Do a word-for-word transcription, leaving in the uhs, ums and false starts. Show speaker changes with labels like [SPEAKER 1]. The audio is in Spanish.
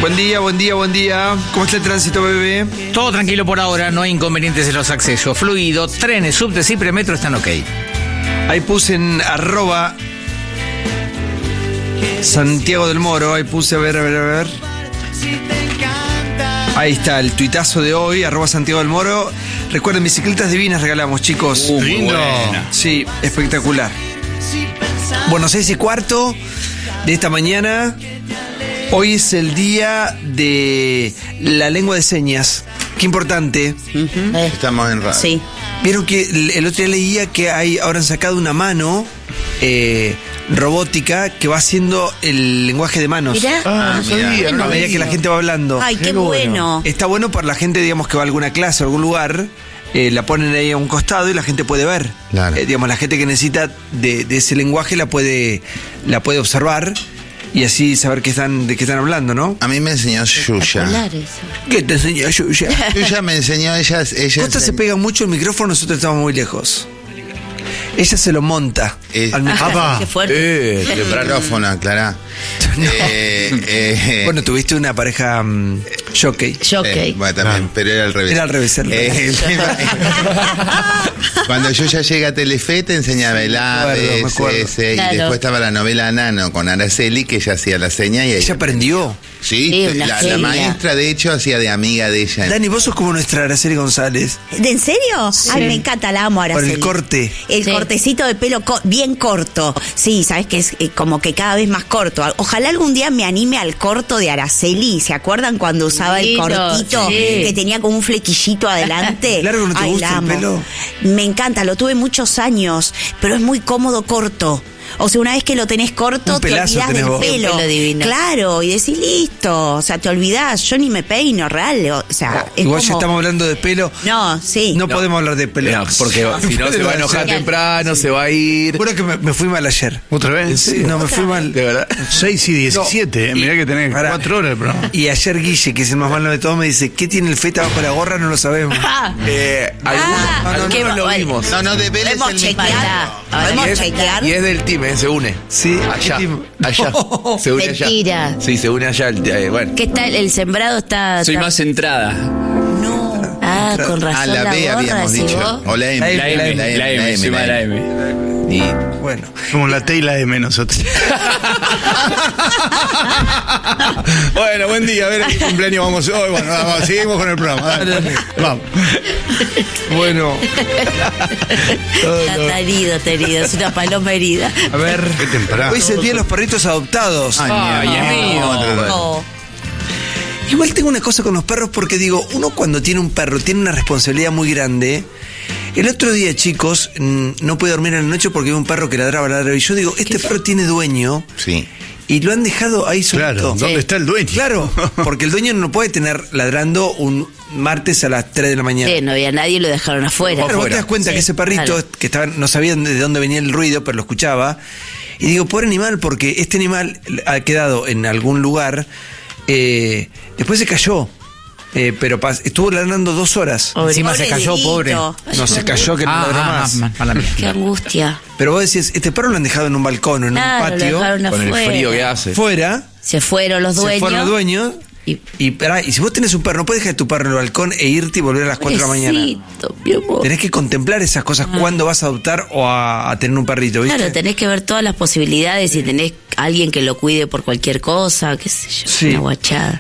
[SPEAKER 1] Buen día, buen día, buen día. ¿Cómo está el tránsito, bebé?
[SPEAKER 2] Todo tranquilo por ahora, no hay inconvenientes en los accesos. Fluido, trenes, subtes y premetro están ok.
[SPEAKER 1] Ahí puse en arroba Santiago del Moro. Ahí puse, a ver, a ver, a ver. Ahí está el tuitazo de hoy, arroba Santiago del Moro. Recuerden, bicicletas divinas regalamos, chicos.
[SPEAKER 2] Uh, muy buena.
[SPEAKER 1] Sí, espectacular. Bueno, seis y cuarto de esta mañana. Hoy es el día de la lengua de señas. Qué importante.
[SPEAKER 3] Uh-huh. eh.
[SPEAKER 4] Estamos en radio.
[SPEAKER 3] Sí.
[SPEAKER 1] Vieron que el otro día leía que hay, ahora han sacado una mano eh, robótica que va haciendo el lenguaje de manos.
[SPEAKER 3] Mirá.
[SPEAKER 4] Ah,
[SPEAKER 3] Ah,
[SPEAKER 4] sabía,
[SPEAKER 1] A
[SPEAKER 4] no
[SPEAKER 1] medida que la gente va hablando.
[SPEAKER 3] Ay, qué, qué bueno. bueno.
[SPEAKER 1] Está bueno para la gente, digamos, que va a alguna clase o algún lugar. Eh, la ponen ahí a un costado y la gente puede ver.
[SPEAKER 4] Claro.
[SPEAKER 1] Eh, digamos, la gente que necesita de, de ese lenguaje la puede, la puede observar y así saber qué están, de qué están hablando, ¿no?
[SPEAKER 4] A mí me enseñó Yuya.
[SPEAKER 1] ¿Qué te enseñó Yuya?
[SPEAKER 4] Yuya me enseñó, ella... ella
[SPEAKER 1] Costa se pega mucho el micrófono, nosotros estamos muy lejos. Ella se lo monta
[SPEAKER 4] Eh,
[SPEAKER 1] al micrófono.
[SPEAKER 3] Ah, qué fuerte.
[SPEAKER 4] Eh, el micrófono, aclará.
[SPEAKER 1] No.
[SPEAKER 4] Eh, eh,
[SPEAKER 1] Bueno, tuviste una pareja um, jockey.
[SPEAKER 3] Jockey.
[SPEAKER 4] Eh, bueno, también,
[SPEAKER 1] No.
[SPEAKER 4] pero era al revés.
[SPEAKER 1] Era al revés, era al
[SPEAKER 4] Eh,
[SPEAKER 1] revés.
[SPEAKER 4] el tema- Cuando yo ya llegué a Telefe, te enseñaba el A,
[SPEAKER 1] me acuerdo, me
[SPEAKER 4] B,
[SPEAKER 1] acuerdo.
[SPEAKER 4] C, C,
[SPEAKER 3] Claro.
[SPEAKER 4] y después estaba la novela Nano con Araceli, que ella hacía la seña y ella...
[SPEAKER 1] Ella aprendió.
[SPEAKER 4] Sí,
[SPEAKER 3] Sí, una
[SPEAKER 4] la, la
[SPEAKER 3] genia.
[SPEAKER 4] maestra de hecho hacía de amiga de ella.
[SPEAKER 1] Dani, vos sos como nuestra Araceli González.
[SPEAKER 5] ¿De en serio? Ay, me encanta, la amo a
[SPEAKER 1] Por
[SPEAKER 5] Araceli.
[SPEAKER 1] el corte.
[SPEAKER 5] El
[SPEAKER 3] Sí.
[SPEAKER 5] cortecito de pelo co- bien corto. Sí, sabes que es eh, como que cada vez más corto. Ojalá algún día me anime al corto de Araceli. ¿Se acuerdan cuando usaba el
[SPEAKER 3] Lindo,
[SPEAKER 5] cortito?
[SPEAKER 3] sí.
[SPEAKER 5] Que tenía como un flequillito adelante.
[SPEAKER 1] Largo, ¿no te
[SPEAKER 5] Ay,
[SPEAKER 1] gusta
[SPEAKER 5] la
[SPEAKER 1] el
[SPEAKER 5] amo.
[SPEAKER 1] pelo?
[SPEAKER 5] Me encanta, lo tuve muchos años, pero es muy cómodo corto. O sea, una vez que lo tenés corto,
[SPEAKER 1] Un
[SPEAKER 5] te
[SPEAKER 1] pelazo
[SPEAKER 5] olvidás
[SPEAKER 1] tenés
[SPEAKER 5] del
[SPEAKER 1] vos.
[SPEAKER 5] pelo.
[SPEAKER 3] Un pelo divino.
[SPEAKER 5] Claro, y decís listo. O sea, te olvidás. Yo ni me peino, real. O sea, es
[SPEAKER 1] Igual ya
[SPEAKER 5] como-
[SPEAKER 1] estamos hablando de pelo.
[SPEAKER 5] No, sí.
[SPEAKER 1] No, podemos hablar de pelo.
[SPEAKER 6] No, porque si no se va a enojar temprano, se va a ir.
[SPEAKER 1] Juro que me, me fui mal ayer.
[SPEAKER 7] ¿Otra vez?
[SPEAKER 1] Sí, no, me fui mal.
[SPEAKER 6] De verdad.
[SPEAKER 7] seis y diecisiete, eh, mirá que tenés
[SPEAKER 1] Pará.
[SPEAKER 7] cuatro horas el programa.
[SPEAKER 1] Y ayer Guille, que es el más malo de todos, me dice, ¿qué tiene el feta bajo la gorra? No lo sabemos.
[SPEAKER 6] Eh, algunos
[SPEAKER 3] Ah,
[SPEAKER 6] algunos
[SPEAKER 3] qué
[SPEAKER 6] lo
[SPEAKER 3] mal.
[SPEAKER 6] vimos.
[SPEAKER 4] No, no, de Vélez
[SPEAKER 5] ¿Podemos
[SPEAKER 4] el
[SPEAKER 5] chequear?
[SPEAKER 3] Pará.
[SPEAKER 5] ¿Podemos
[SPEAKER 6] Y es,
[SPEAKER 5] chequear?
[SPEAKER 6] y es del team, eh, se une.
[SPEAKER 1] Sí,
[SPEAKER 6] Allá,
[SPEAKER 1] ¿qué team?
[SPEAKER 6] allá. Se une
[SPEAKER 3] Mentira.
[SPEAKER 6] allá. Sí, se une allá. el- eh, bueno.
[SPEAKER 3] ¿Qué está? El sembrado está.
[SPEAKER 8] Soy
[SPEAKER 3] está-
[SPEAKER 8] más centrada.
[SPEAKER 5] No.
[SPEAKER 3] Ah, con razón.
[SPEAKER 4] Ah, la B
[SPEAKER 3] gorra,
[SPEAKER 4] habíamos
[SPEAKER 3] decís
[SPEAKER 4] dicho.
[SPEAKER 3] vos.
[SPEAKER 4] O la M.
[SPEAKER 1] La M,
[SPEAKER 8] La M, la M,
[SPEAKER 4] la M,
[SPEAKER 8] soy más la M.
[SPEAKER 4] Y
[SPEAKER 1] Bueno.
[SPEAKER 7] Como la T y la M nosotros. Bueno, buen día. A ver, ¿qué cumpleaños vamos hoy? Bueno, vamos, seguimos con el programa. Dale, dale. Vamos.
[SPEAKER 1] Bueno.
[SPEAKER 3] Está herido, está herido. Es una paloma herida.
[SPEAKER 1] A ver.
[SPEAKER 7] Qué temprano.
[SPEAKER 1] Hoy es el día de los perritos adoptados.
[SPEAKER 4] Ay,
[SPEAKER 8] Ay, es mío.
[SPEAKER 4] Otro, otro.
[SPEAKER 5] No.
[SPEAKER 1] Igual tengo una cosa con los perros porque digo, uno cuando tiene un perro tiene una responsabilidad muy grande. El otro día, chicos, mm, no pude dormir en la noche porque vi un perro que ladraba, ladraba. Y yo digo, este perro tiene dueño
[SPEAKER 4] Sí.
[SPEAKER 1] y lo han dejado ahí solito.
[SPEAKER 7] Claro, ¿dónde
[SPEAKER 3] Sí.
[SPEAKER 7] está el dueño?
[SPEAKER 1] Claro, porque el dueño no puede tener ladrando un martes a las tres de la mañana.
[SPEAKER 3] Sí, no había nadie y lo dejaron afuera.
[SPEAKER 1] Claro, vos te das cuenta
[SPEAKER 3] Sí,
[SPEAKER 1] que ese perrito,
[SPEAKER 3] claro.
[SPEAKER 1] que estaba, no sabía de dónde venía el ruido, pero lo escuchaba. Y digo, pobre animal, porque este animal ha quedado en algún lugar, eh, después se cayó. Eh, pero pas- estuvo ladrando dos horas.
[SPEAKER 3] Pobre.
[SPEAKER 2] Encima se cayó, pobre.
[SPEAKER 5] Pobrecito.
[SPEAKER 1] No, se cayó que no
[SPEAKER 2] Ah,
[SPEAKER 1] ladró
[SPEAKER 2] ah,
[SPEAKER 1] más.
[SPEAKER 2] ah, mala mía.
[SPEAKER 3] Qué angustia.
[SPEAKER 1] Pero vos decís, este perro lo han dejado en un balcón o en
[SPEAKER 3] Claro,
[SPEAKER 1] un
[SPEAKER 3] lo
[SPEAKER 1] patio,
[SPEAKER 3] dejaron
[SPEAKER 6] Con el
[SPEAKER 3] afuera.
[SPEAKER 6] frío que hace.
[SPEAKER 1] fuera,
[SPEAKER 3] Se fueron los dueños.
[SPEAKER 1] se fueron los dueños.
[SPEAKER 3] Y-
[SPEAKER 1] Y, pará, y si vos tenés un perro, no puedes dejar tu perro en el balcón e irte y volver a las cuatro de la mañana.
[SPEAKER 3] Pobrecito, mi amor.
[SPEAKER 1] Tenés que contemplar esas cosas cuando vas a adoptar o a, a tener un perrito, ¿viste?
[SPEAKER 3] Claro, tenés que ver todas las posibilidades y tenés alguien que lo cuide por cualquier cosa, qué sé yo,
[SPEAKER 1] Sí.
[SPEAKER 3] una guachada.